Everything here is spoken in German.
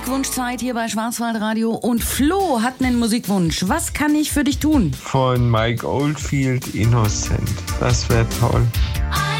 Musikwunschzeit hier bei Schwarzwaldradio und Flo hat einen Musikwunsch. Was kann ich für dich tun? Von Mike Oldfield, Innocent. Das wäre toll.